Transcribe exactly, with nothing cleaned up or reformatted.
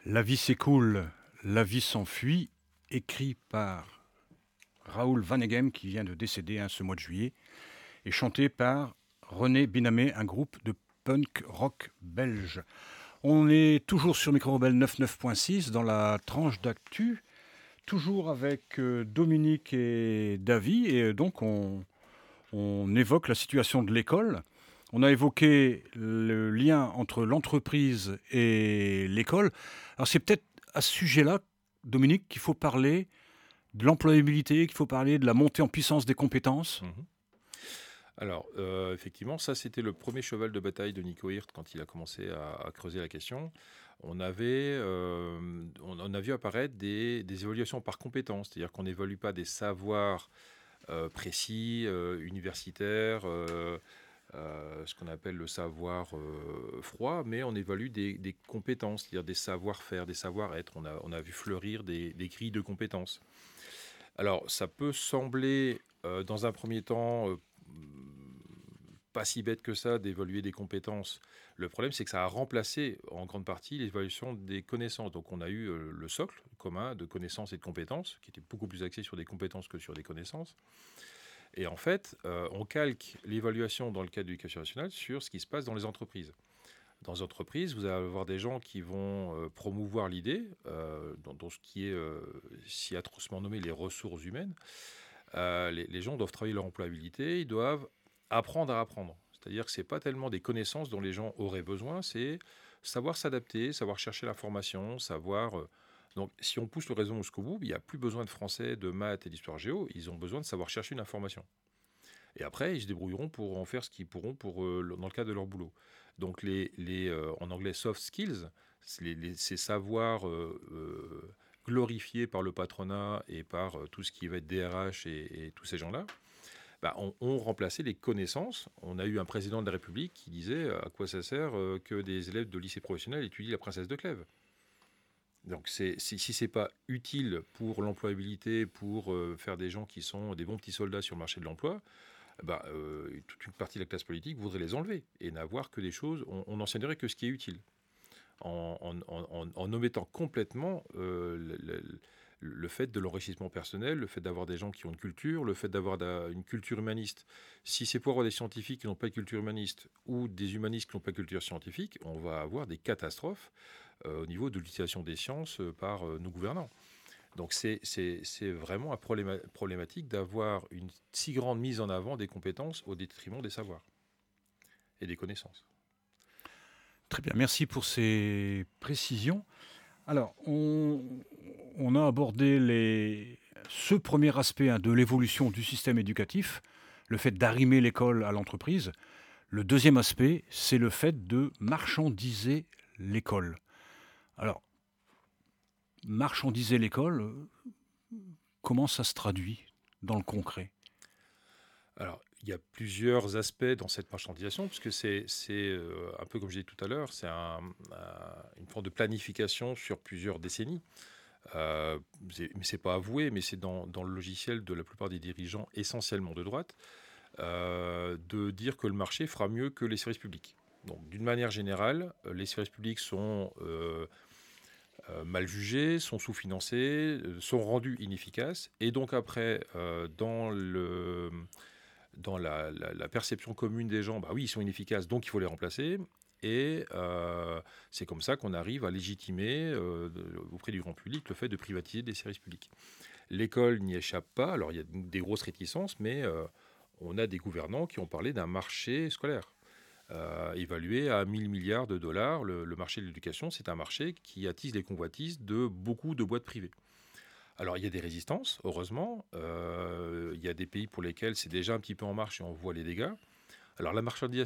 La vie s'écoule, la vie s'enfuit, écrit par Raoul Vaneigem qui vient de décéder hein, ce mois de juillet, et chanté par René Binamé, un groupe de punk rock belge. On est toujours sur Micro Rebelle quatre-vingt-neuf point six dans la tranche d'actu, toujours avec euh, Dominique et Davy, et donc on, on évoque la situation de l'école. On a évoqué le lien entre l'entreprise et l'école. Alors c'est peut-être à ce sujet-là, Dominique, qu'il faut parler de l'employabilité, qu'il faut parler de la montée en puissance des compétences. Mmh. Alors, euh, effectivement, ça, c'était le premier cheval de bataille de Nico Hirt quand il a commencé à, à creuser la question. On avait, euh, on, on a vu apparaître des, des évaluations par compétences, c'est-à-dire qu'on n'évalue pas des savoirs euh, précis, euh, universitaires, euh, euh, ce qu'on appelle le savoir euh, froid, mais on évalue des, des compétences, c'est-à-dire des savoir-faire, des savoir-être. On a, on a vu fleurir des, des grilles de compétences. Alors, ça peut sembler, euh, dans un premier temps, euh, pas si bête que ça d'évaluer des compétences. Le problème, c'est que ça a remplacé en grande partie l'évaluation des connaissances. Donc, on a eu euh, le socle commun de connaissances et de compétences, qui était beaucoup plus axé sur des compétences que sur des connaissances. Et en fait, euh, on calque l'évaluation dans le cadre de l'éducation nationale sur ce qui se passe dans les entreprises. Dans les entreprises, vous allez avoir des gens qui vont euh, promouvoir l'idée, euh, dans, dans ce qui est euh, si atrocement nommé les ressources humaines. Euh, les, les gens doivent travailler leur employabilité, ils doivent apprendre à apprendre. C'est-à-dire que ce n'est pas tellement des connaissances dont les gens auraient besoin, c'est savoir s'adapter, savoir chercher l'information, savoir... euh, donc, si on pousse le raisonnement jusqu'au bout, il n'y a plus besoin de français, de maths et d'histoire géo, ils ont besoin de savoir chercher une information. Et après, ils se débrouilleront pour en faire ce qu'ils pourront pour, euh, le- dans le cadre de leur boulot. Donc, les, les, euh, en anglais, soft skills, c'est les- les- ces savoirs euh, euh, glorifiés par le patronat et par euh, tout ce qui va être D R H et, et tous ces gens-là, bah, ont, ont remplacé les connaissances. On a eu un président de la République qui disait euh, à quoi ça sert euh, que des élèves de lycée professionnel étudient la princesse de Clèves. Donc, c'est, si, si ce n'est pas utile pour l'employabilité, pour euh, faire des gens qui sont des bons petits soldats sur le marché de l'emploi, bah, euh, toute une partie de la classe politique voudrait les enlever et n'avoir que des choses, on, on n'enseignerait que ce qui est utile, en, en, en, en omettant complètement euh, le, le, le fait de l'enrichissement personnel, le fait d'avoir des gens qui ont une culture, le fait d'avoir da, une culture humaniste. Si c'est pour avoir des scientifiques qui n'ont pas de culture humaniste ou des humanistes qui n'ont pas de culture scientifique, on va avoir des catastrophes euh, au niveau de l'utilisation des sciences euh, par euh, nos gouvernants. Donc c'est, c'est, c'est vraiment un probléma- problématique d'avoir une si grande mise en avant des compétences au détriment des savoirs et des connaissances. Très bien, merci pour ces précisions. Alors, on, on a abordé les, ce premier aspect hein, de l'évolution du système éducatif, le fait d'arrimer l'école à l'entreprise. Le deuxième aspect, c'est le fait de marchandiser l'école. Alors, marchandiser l'école, euh, comment ça se traduit dans le concret? Alors, il y a plusieurs aspects dans cette marchandisation, puisque c'est, c'est euh, un peu comme je disais tout à l'heure, c'est un- un- une forme de planification sur plusieurs décennies. Euh, c'est- mais c'est pas avoué, mais c'est dans, dans le logiciel de la plupart des dirigeants, essentiellement de droite, euh, de dire que le marché fera mieux que les services publics. Donc, d'une manière générale, euh, les services publics sont euh, euh, mal jugés, sont sous-financés, euh, sont rendus inefficaces, et donc après, euh, dans le dans la, la- la perception commune des gens, bah oui, ils sont inefficaces, donc il faut les remplacer. Et euh, c'est comme ça qu'on arrive à légitimer euh, de- auprès du grand public le fait de privatiser des services publics. L'école n'y échappe pas. Alors il y a des grosses réticences, mais euh, on a des gouvernants qui ont parlé d'un marché scolaire. Euh, évalué à mille milliards de dollars, le, le marché de l'éducation, c'est un marché qui attise les convoitises de beaucoup de boîtes privées. Alors, il y a des résistances, heureusement. Euh, il y a des pays pour lesquels c'est déjà un petit peu en marche et on voit les dégâts. Alors, la marchandisation